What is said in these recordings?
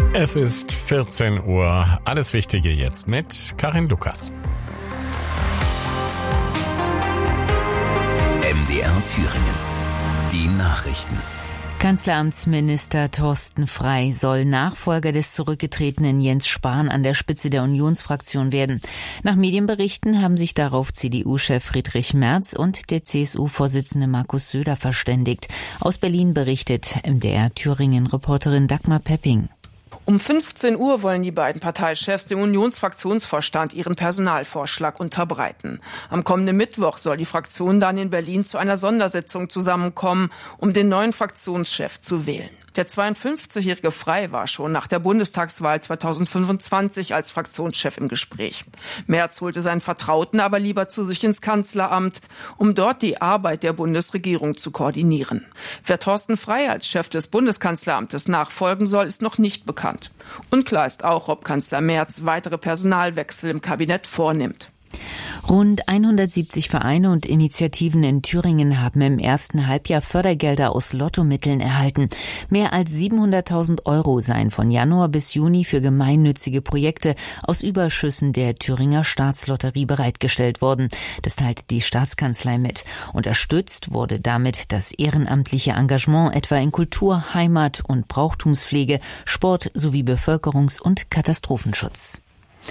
Es ist 14 Uhr. Alles Wichtige jetzt mit Karin Lukas. MDR Thüringen. Die Nachrichten. Kanzleramtsminister Thorsten Frey soll Nachfolger des zurückgetretenen Jens Spahn an der Spitze der Unionsfraktion werden. Nach Medienberichten haben sich darauf CDU-Chef Friedrich Merz und der CSU-Vorsitzende Markus Söder verständigt. Aus Berlin berichtet MDR Thüringen-Reporterin Dagmar Pepping. Um 15 Uhr wollen die beiden Parteichefs dem Unionsfraktionsvorstand ihren Personalvorschlag unterbreiten. Am kommenden Mittwoch soll die Fraktion dann in Berlin zu einer Sondersitzung zusammenkommen, um den neuen Fraktionschef zu wählen. Der 52-jährige Frey war schon nach der Bundestagswahl 2025 als Fraktionschef im Gespräch. Merz holte seinen Vertrauten aber lieber zu sich ins Kanzleramt, um dort die Arbeit der Bundesregierung zu koordinieren. Wer Thorsten Frey als Chef des Bundeskanzleramtes nachfolgen soll, ist noch nicht bekannt. Unklar ist auch, ob Kanzler Merz weitere Personalwechsel im Kabinett vornimmt. Rund 170 Vereine und Initiativen in Thüringen haben im ersten Halbjahr Fördergelder aus Lottomitteln erhalten. Mehr als 700.000 € seien von Januar bis Juni für gemeinnützige Projekte aus Überschüssen der Thüringer Staatslotterie bereitgestellt worden. Das teilte die Staatskanzlei mit. Unterstützt wurde damit das ehrenamtliche Engagement etwa in Kultur, Heimat- und Brauchtumspflege, Sport sowie Bevölkerungs- und Katastrophenschutz.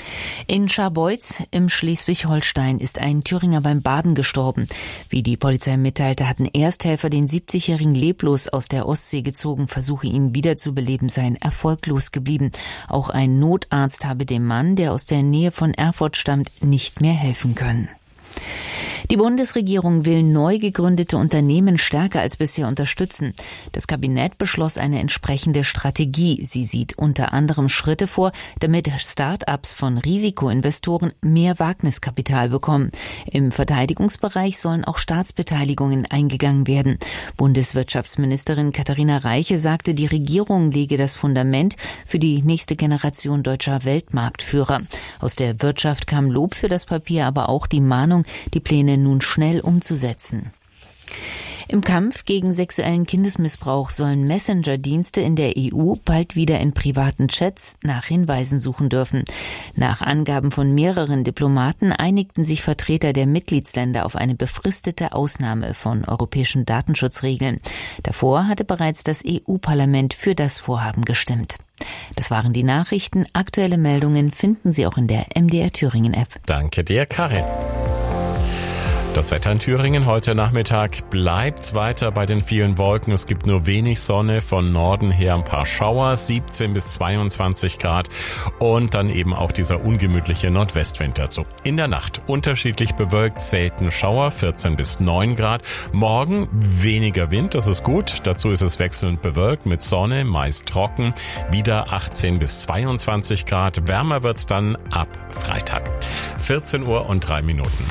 In Scharbeutz im Schleswig-Holstein ist ein Thüringer beim Baden gestorben. Wie die Polizei mitteilte, hatten Ersthelfer den 70-Jährigen leblos aus der Ostsee gezogen. Versuche, ihn wiederzubeleben, seien erfolglos geblieben. Auch ein Notarzt habe dem Mann, der aus der Nähe von Erfurt stammt, nicht mehr helfen können. Die Bundesregierung will neu gegründete Unternehmen stärker als bisher unterstützen. Das Kabinett beschloss eine entsprechende Strategie. Sie sieht unter anderem Schritte vor, damit Start-ups von Risikoinvestoren mehr Wagniskapital bekommen. Im Verteidigungsbereich sollen auch Staatsbeteiligungen eingegangen werden. Bundeswirtschaftsministerin Katharina Reiche sagte, die Regierung lege das Fundament für die nächste Generation deutscher Weltmarktführer. Aus der Wirtschaft kam Lob für das Papier, aber auch die Mahnung, die Pläne nun schnell umzusetzen. Im Kampf gegen sexuellen Kindesmissbrauch sollen Messenger-Dienste in der EU bald wieder in privaten Chats nach Hinweisen suchen dürfen. Nach Angaben von mehreren Diplomaten einigten sich Vertreter der Mitgliedsländer auf eine befristete Ausnahme von europäischen Datenschutzregeln. Davor hatte bereits das EU-Parlament für das Vorhaben gestimmt. Das waren die Nachrichten. Aktuelle Meldungen finden Sie auch in der MDR Thüringen-App. Danke dir, Karin. Das Wetter in Thüringen heute Nachmittag bleibt weiter bei den vielen Wolken. Es gibt nur wenig Sonne, von Norden her ein paar Schauer, 17 bis 22 Grad und dann eben auch dieser ungemütliche Nordwestwind dazu. In der Nacht unterschiedlich bewölkt, selten Schauer, 14 bis 9 Grad. Morgen weniger Wind, das ist gut. Dazu ist es wechselnd bewölkt mit Sonne, meist trocken, wieder 18 bis 22 Grad. Wärmer wird's dann ab Freitag. 14 Uhr und 3 Minuten.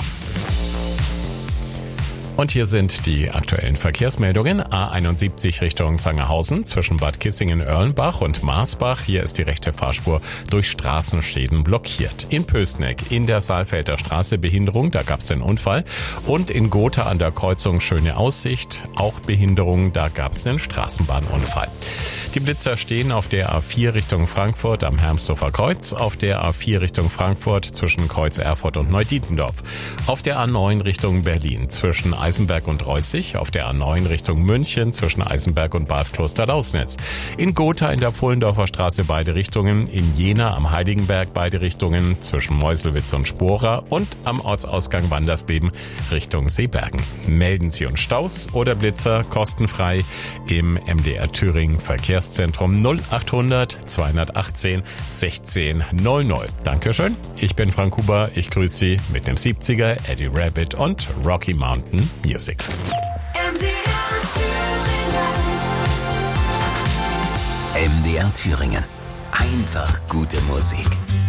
Und hier sind die aktuellen Verkehrsmeldungen. A71 Richtung Sangerhausen zwischen Bad Kissingen-Erlenbach und Marsbach. Hier ist die rechte Fahrspur durch Straßenschäden blockiert. In Pößneck in der Saalfelder Straße Behinderung, da gab es den Unfall. Und in Gotha an der Kreuzung Schöne Aussicht, auch Behinderung, da gab es einen Straßenbahnunfall. Die Blitzer stehen auf der A4 Richtung Frankfurt am Hermsdorfer Kreuz, auf der A4 Richtung Frankfurt zwischen Kreuz Erfurt und Neudietendorf, auf der A9 Richtung Berlin zwischen Eisenberg und Reußig, auf der A9 Richtung München zwischen Eisenberg und Bad Kloster-Lausnitz, in Gotha in der Pfullendorfer Straße beide Richtungen, in Jena am Heiligenberg beide Richtungen zwischen Meuselwitz und Spora und am Ortsausgang Wandersleben Richtung Seebergen. Melden Sie uns Staus oder Blitzer kostenfrei im MDR Thüringen Verkehrszentrum 0800 218 16 00. Dankeschön. Ich bin Frank Huber. Ich grüße Sie mit dem 70er, Eddie Rabbit und Rocky Mountain Music. MDR Thüringen. Einfach gute Musik.